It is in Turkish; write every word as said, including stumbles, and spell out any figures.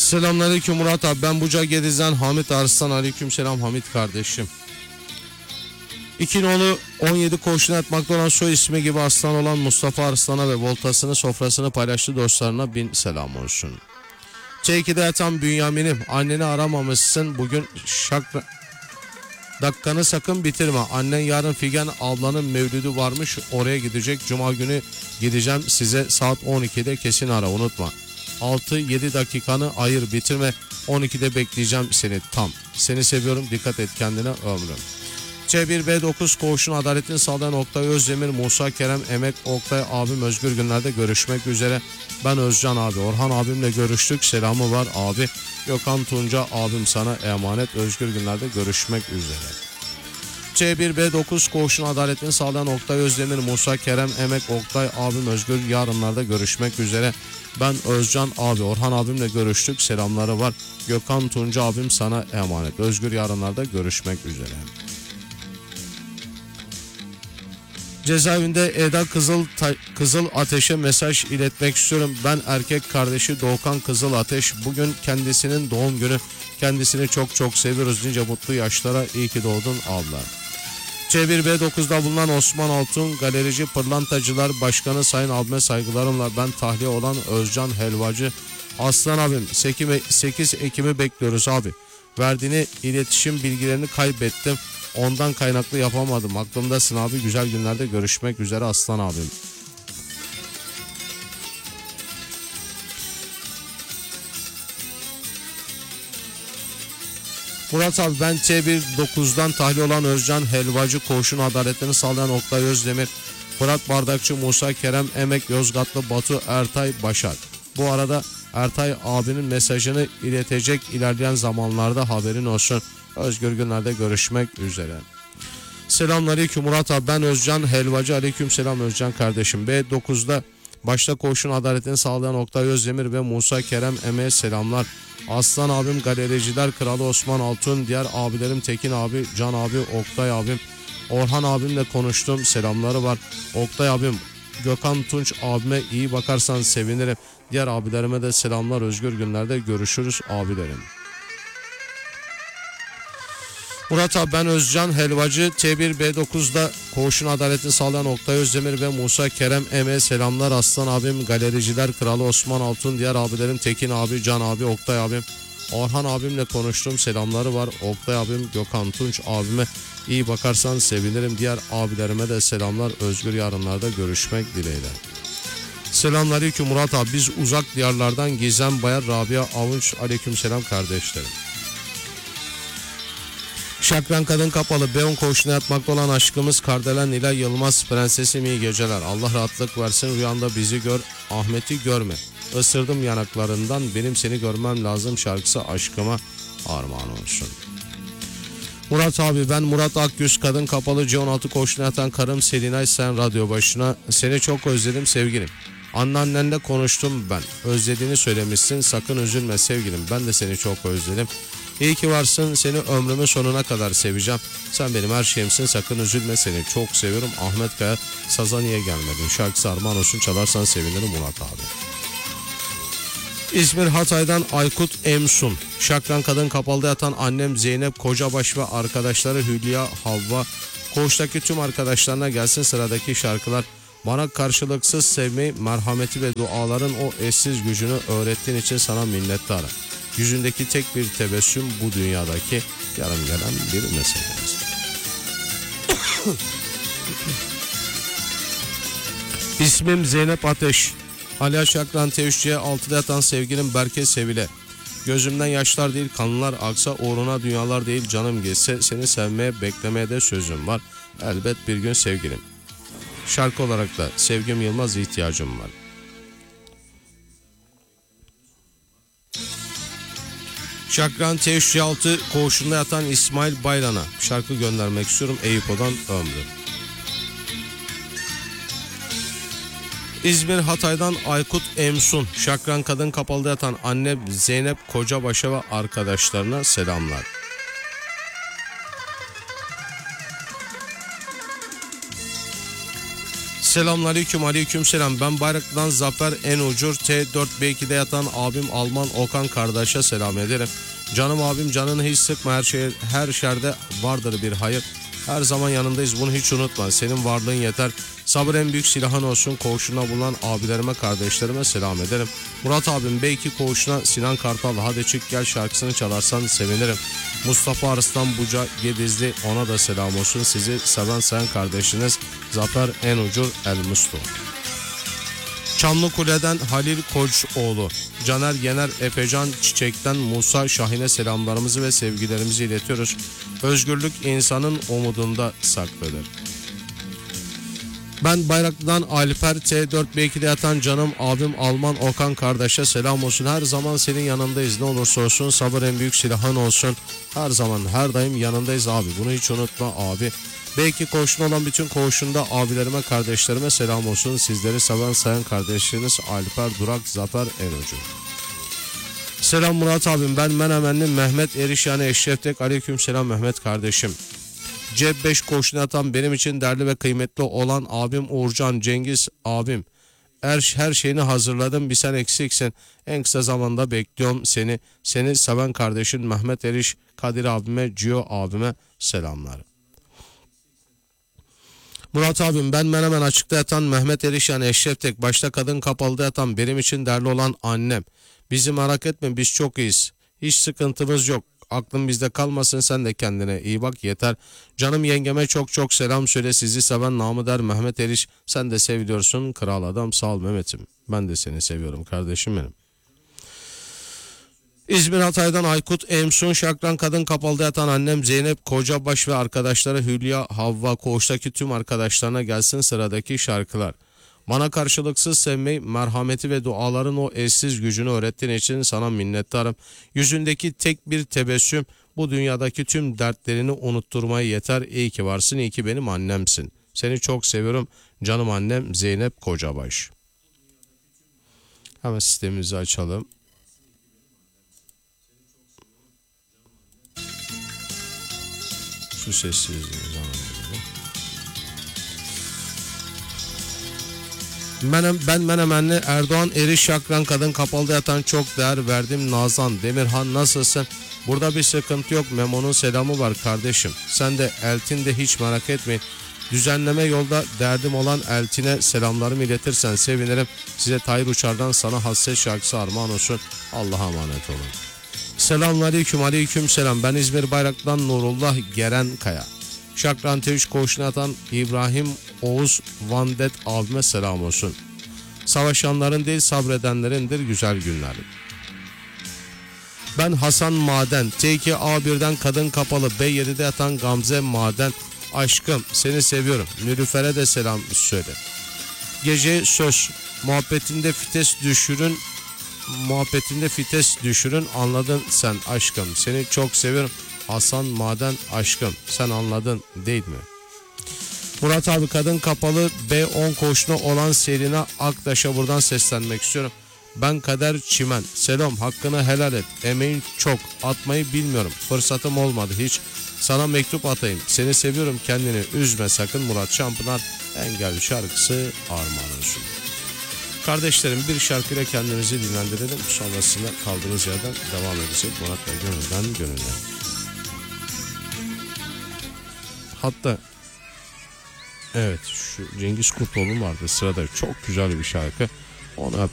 Selamünaleyküm Murat abi, ben Buca Gediz'den Hamit Arslan. Aleykümselam Hamit kardeşim. İki nolu on yedi koşuna atmakta olan soy ismi gibi aslan olan Mustafa Arslan'a ve voltasını sofrasını paylaştı dostlarına bin selam olsun. C iki'de yatan Bünyamin'im, anneni aramamışsın bugün, şakra... Dakikanı sakın bitirme. Annen yarın Figen ablanın mevlüdü varmış, oraya gidecek. Cuma günü gideceğim size, saat on iki'de kesin ara, unutma. altı yedi dakikanı ayır, bitirme. on iki'de bekleyeceğim seni tam. Seni seviyorum, dikkat et kendine ömrüm. C bir B dokuz koğuşun adaletini sağlayan Oktay Özdemir, Musa Kerem Emek, Oktay abim özgür günlerde görüşmek üzere. Ben Özcan abi, Orhan abimle görüştük, selamı var abi. Gökhan Tunca abim sana emanet, özgür günlerde görüşmek üzere. C bir B dokuz koğuşun adaletini sağlayan Oktay Özdemir, Musa Kerem Emek, Oktay abim özgür, yarınlarda görüşmek üzere. Ben Özcan abi, Orhan abimle görüştük, selamları var. Gökhan Tunca abim sana emanet, özgür, yarınlarda görüşmek üzere. Cezaevinde Eda Kızıl, Kızıl Ateş'e mesaj iletmek istiyorum. Ben erkek kardeşi Doğukan Kızıl Ateş. Bugün kendisinin doğum günü. Kendisini çok çok seviyoruz. Nice mutlu yaşlara, iyi ki doğdun abla. C bir B dokuz'da bulunan Osman Altun Galerici Pırlantacılar Başkanı Sayın abime saygılarımla, ben tahliye olan Özcan Helvacı. Aslan abim, sekiz Ekim'i bekliyoruz abi. Verdiğini iletişim bilgilerini kaybettim. Ondan kaynaklı yapamadım. Aklımdasın abi. Güzel günlerde görüşmek üzere Aslan abim. Murat abi, ben C bir dokuz'dan tahliye olan Özcan Helvacı, koğuşun adaletini sağlayan Oktay Özdemir, Fırat Bardakçı, Musa Kerem Emek, Yozgatlı Batu Ertay Başar. Bu arada Ertay abinin mesajını iletecek, ilerleyen zamanlarda haberin olsun. Özgür günlerde görüşmek üzere. Selamünaleyküm Murat abi, ben Özcan Helvacı. Aleykümselam Özcan kardeşim. B dokuz'da başta koğuşun adaletini sağlayan Oktay Özdemir ve Musa Kerem Emek'e selamlar. Aslan abim Galericiler Kralı Osman Altun, diğer abilerim Tekin abi, Can abi, Oktay abim, Orhan abimle konuştum, selamları var. Oktay abim, Gökhan Tunç abime iyi bakarsan sevinirim. Diğer abilerime de selamlar, özgür günlerde görüşürüz abilerim. Murat abi, ben Özcan Helvacı. C bir B dokuz'da koğuşun adaletini sağlayan Oktay Özdemir ve Musa Kerem Emek'e selamlar. Aslan abim Galericiler Kralı Osman Altun, diğer abilerim Tekin abi, Can abi, Oktay abim, Orhan abimle konuştum, selamları var. Oktay abim, Gökhan Tunç abime iyi bakarsan sevinirim. Diğer abilerime de selamlar, özgür yarınlarda görüşmek dileğiyle. Selamünaleyküm Murat abi, biz uzak diyarlardan Gizem Bayar, Rabia Avunç. Aleykümselam kardeşlerim. Şakran Kadın Kapalı B on koğuşuna yatmakta olan aşkımız Kardelen Nilay Yılmaz, prensesim iyi geceler. Allah rahatlık versin, rüyanda bizi gör, Ahmet'i görme. Isırdım yanaklarından, benim seni görmem lazım şarkısı aşkıma armağan olsun. Murat abi, ben Murat Akgüz, Kadın Kapalı C on altı koğuşuna yatan karım Selinay, sen radyo başına. Seni çok özledim sevgilim. Anneannenle konuştum ben. Özlediğini söylemişsin, sakın üzülme sevgilim. Ben de seni çok özledim. İyi ki varsın, seni ömrümün sonuna kadar seveceğim. Sen benim her şeyimsin, sakın üzülme, seni çok seviyorum. Ahmet Kaya, Saza niye gelmedin şarkısı armağan olsun, çalarsan sevinirim Murat abi. İzmir Hatay'dan Aykut Emsun. Şakran Kadın Kapalı'da yatan annem Zeynep Kocabaş ve arkadaşları Hülya Havva. Koğuştaki tüm arkadaşlarına gelsin sıradaki şarkılar. Bana karşılıksız sevmeyi, merhameti ve duaların o eşsiz gücünü öğrettiğin için sana minnettarım. Yüzündeki tek bir tebessüm bu dünyadaki yarım gelen bir meselemiz. İsmim Zeynep Ateş. Aliya Şakran T üç C altıda yatan sevgilim Berke Sevile. Gözümden yaşlar değil kanlar aksa, uğruna dünyalar değil canım geçse, seni sevmeye beklemeye de sözüm var. Elbet bir gün sevgilim. Şarkı olarak da Sevgim Yılmaz ihtiyacım var. Şakran T üç C altı koğuşunda yatan İsmail Baylan'a şarkı göndermek istiyorum. Eyüp'o'dan ömrü. İzmir Hatay'dan Aykut Emsun. Şakran Kadın Kapalı'da yatan anne Zeynep Kocabaş'a ve arkadaşlarına selamlar. Selamünaleyküm, aleykümselam. Ben Bayraklı'dan Zafer En Ucur T dört B iki'de yatan abim Alman Okan kardeşe selam ederim. Canım abim, canını hiç sıkma, her şey her şerde vardır bir hayır. Her zaman yanındayız, bunu hiç unutma. Senin varlığın yeter. Sabır en büyük silahın olsun. Koğuşuna bulunan abilerime, kardeşlerime selam ederim. Murat abim B iki koğuşuna Sinan Kartal Hadi Çık Gel şarkısını çalarsan sevinirim. Mustafa Arslan Buca Gedizli, ona da selam olsun. Sizi seven sayan kardeşiniz Zafer En Ucur El Mustu. Çamlıkule'den Halil Koçoğlu, Caner Yener Efecan Çiçek'ten Musa Şahin'e selamlarımızı ve sevgilerimizi iletiyoruz. Özgürlük insanın umudunda saklıdır. Ben Bayraklı'dan Alper T dört B iki'de yatan canım abim Alman Okan kardeşe selam olsun. Her zaman senin yanındayız, ne olursa olsun. Sabır en büyük silahın olsun. Her zaman her daim yanındayız abi, bunu hiç unutma abi. Belki koğuşun olan bütün koğuşunda abilerime, kardeşlerime selam olsun. Sizleri seven sayan kardeşleriniz Alper Durak Zafer En Ucur. Selam Murat abim, ben Menemenli Mehmet Eriş yani Eşref Tek. Aleyküm selam Mehmet kardeşim. C beş koğuşuna atan benim için değerli ve kıymetli olan abim Uğurcan Cengiz abim. Her, her şeyini hazırladım, bir sen eksiksin. En kısa zamanda bekliyorum seni. Seni seven kardeşin Mehmet Eriş, Kadir abime, Cio abime selamlar. Murat abim, ben Menemen açıkta yatan Mehmet Eriş yani Eşref Tek. Başta kadın kapalıda yatan benim için değerli olan annem. Bizi merak etme, biz çok iyiyiz. Hiç sıkıntımız yok. Aklın bizde kalmasın, sen de kendine iyi bak yeter. Canım yengeme çok çok selam söyle, sizi seven namı der Mehmet Eriş. Sen de seviliyorsun kral adam, sağ ol Mehmet'im. Ben de seni seviyorum kardeşim benim. İzmir Hatay'dan Aykut Emsun Şakran, kadın kapalıda yatan annem Zeynep Kocabaş ve arkadaşları Hülya Havva, koğuştaki tüm arkadaşlarına gelsin sıradaki şarkılar. Bana karşılıksız sevmeyi, merhameti ve duaların o eşsiz gücünü öğrettiğin için sana minnettarım. Yüzündeki tek bir tebessüm bu dünyadaki tüm dertlerini unutturmaya yeter. İyi ki varsın, iyi ki benim annemsin. Seni çok seviyorum canım annem Zeynep Kocabaş. Hemen sistemimizi açalım. Şu sessizliği Ben, ben Menemenli Erdoğan Eriş Şakran, kadın kapalıda yatan çok değer verdim Nazan Demirhan, nasılsın? Burada bir sıkıntı yok, Memo'nun selamı var kardeşim. Sen de Eltin de hiç merak etmeyin. Düzenleme yolda derdim olan Eltin'e selamlarımı iletirsen sevinirim. Size Tahir Uçar'dan sana hasret şarkısı armağan olsun. Allah'a emanet olun. Selamünaleyküm, aleyküm selam. Ben İzmir Bayraklı'dan Nurullah Geren Kaya. Şakran T üç koğuşuna atan İbrahim Oğuz Vandet abime selam olsun. Savaşanların değil sabredenlerindir güzel günler. Ben Hasan Maden T iki A bir'den kadın kapalı B yedi'de yatan Gamze Maden, aşkım seni seviyorum. Nülüfer'e de selam söyle. Gece söz muhabbetinde fites düşürün muhabbetinde fites düşürün anladın sen aşkım, seni çok seviyorum. Hasan Maden, aşkım sen anladın değil mi? Murat abi, kadın kapalı B on koğuşuna olan Selina Aktaş'a buradan seslenmek istiyorum. Ben Kader Çimen, selam, hakkını helal et, emeğin çok, atmayı bilmiyorum, fırsatım olmadı hiç, sana mektup atayım, seni seviyorum, kendini üzme sakın. Murat Şampınar Engel şarkısı armağan olsun. Kardeşlerim, bir şarkıyla kendimizi dinlendirelim, sonrasında kaldığımız yerden devam edecek. Murat Bey gönülden gönülden. Hatta evet, şu Cengiz Kurtoğlu vardı sırada, çok güzel bir şarkı, onu